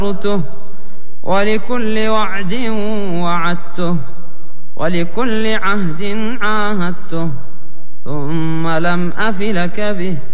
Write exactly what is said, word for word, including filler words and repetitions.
ولكل وعد وعدته، ولكل عهد عاهدته، ثم لم أفلك به